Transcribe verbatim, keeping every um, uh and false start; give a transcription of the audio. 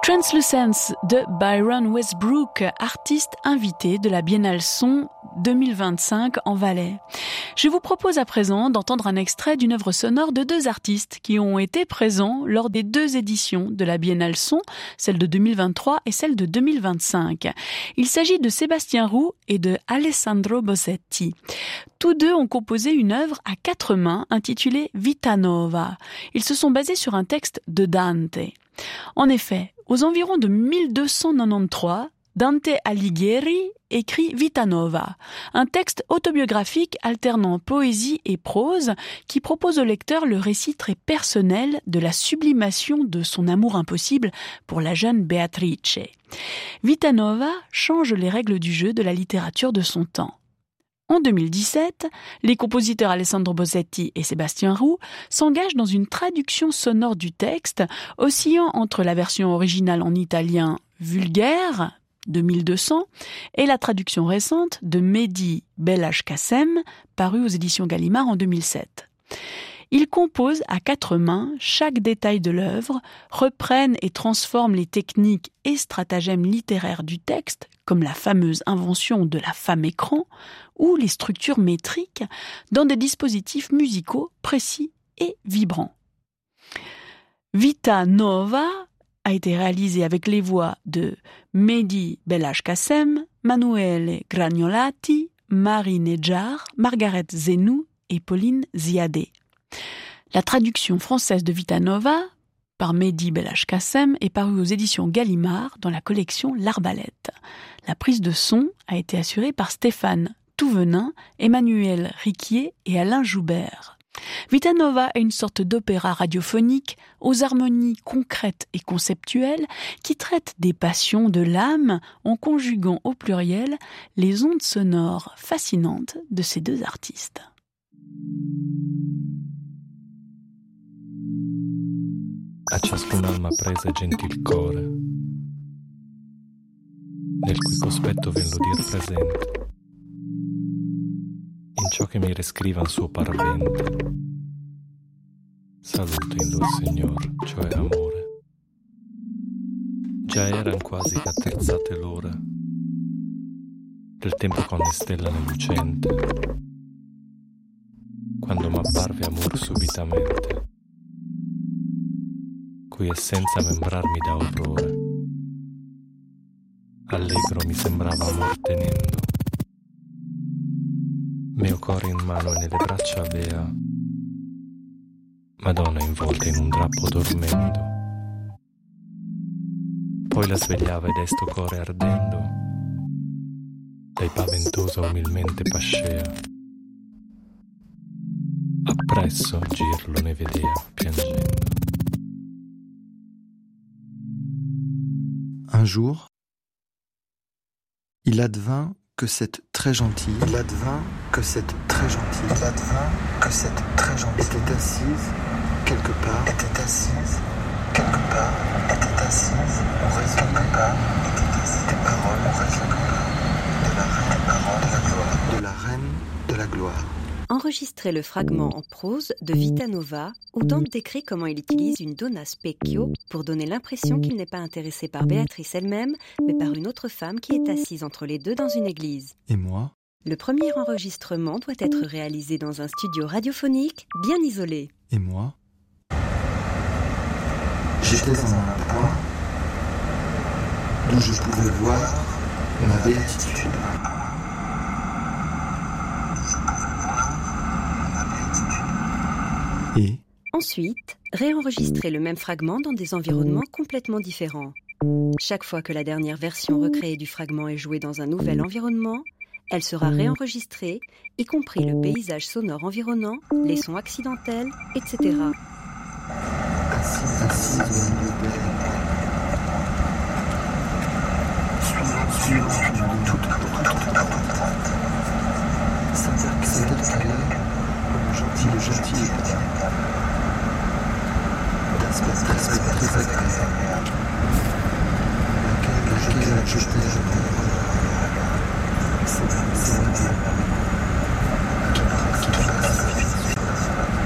Translucence de Byron Westbrook, artiste invité de la Biennale Son deux mille vingt-cinq en Valais. Je vous propose à présent d'entendre un extrait d'une œuvre sonore de deux artistes qui ont été présents lors des deux éditions de la Biennale Son, celle de deux mille vingt-trois et celle de deux mille vingt-cinq. Il s'agit de Sébastien Roux et de Alessandro Bossetti. Tous deux ont composé une œuvre à quatre mains intitulée Vita Nova. Ils se sont basés sur un texte de Dante. En effet, aux environs de mille deux cent quatre-vingt-treize, Dante Alighieri écrit Vita Nova, un texte autobiographique alternant poésie et prose qui propose au lecteur le récit très personnel de la sublimation de son amour impossible pour la jeune Beatrice. Vita Nova change les règles du jeu de la littérature de son temps. En deux mille dix-sept, les compositeurs Alessandro Bossetti et Sébastien Roux s'engagent dans une traduction sonore du texte, oscillant entre la version originale en italien vulgaire de mille deux cents et la traduction récente de Mehdi Belhachkasem, parue aux éditions Gallimard en deux mille sept. Ils composent à quatre mains chaque détail de l'œuvre, reprennent et transforment les techniques et stratagèmes littéraires du texte, comme la fameuse invention de la femme écran, ou les structures métriques, dans des dispositifs musicaux précis et vibrants. Vita Nova a été réalisé avec les voix de Mehdi Belhachkasem, Manuele Gragnolati, Marie Nedjar, Margaret Zenou et Pauline Ziadé. La traduction française de Vita Nova, par Mehdi Belhachkasem, est parue aux éditions Gallimard dans la collection L'Arbalète. La prise de son a été assurée par Stéphane Touvenin, Emmanuel Riquier et Alain Joubert. Vita Nova est une sorte d'opéra radiophonique aux harmonies concrètes et conceptuelles qui traite des passions de l'âme en conjuguant au pluriel les ondes sonores fascinantes de ces deux artistes. A ciascun'alma presa e gentil core, nel cui cospetto ven l'udir presente, in ciò che mi rescrivan suo parvente, saluto in lor Signor, cioè amore. Già eran quasi che attrezzate l'ora del tempo con le stellane lucente, quando m'apparve amor subitamente, cui essenza membrarmi da orrore. Allegro mi sembrava amor tenendo, mio core in mano e nelle braccia avea, Madonna involta in un drappo dormendo. Poi la svegliava ed esto core ardendo, lei paventosa umilmente pascea, appresso girlo ne vedea piangendo. Un jour, il advint que cette très gentille, il advint que cette très gentille, il advint que cette très gentille était assise quelque part, était assise quelque part, était assise, on raisonnait pas, était assise, des paroles, on raisonnait pas, de la reine des paroles, de la gloire, de la reine de la gloire. Enregistrez le fragment en prose de Vita Nova où Dante décrit comment il utilise une donna specchio pour donner l'impression qu'il n'est pas intéressé par Béatrice elle-même, mais par une autre femme qui est assise entre les deux dans une église. Et moi ? Le premier enregistrement doit être réalisé dans un studio radiophonique bien isolé. Et moi ? J'étais en un point d'où je pouvais voir ma béatitude. Et ensuite, réenregistrez le même fragment dans des environnements complètement différents. Chaque fois que la dernière version recréée du fragment est jouée dans un nouvel environnement, elle sera réenregistrée, y compris le paysage sonore environnant, les sons accidentels, et cetera. Assise, assise au milieu de suivant, suivant, toute, toute, toute, c'est à l'heure, le gentil, le gentil, d'aspect très, très, très agréable, laquelle je t'ai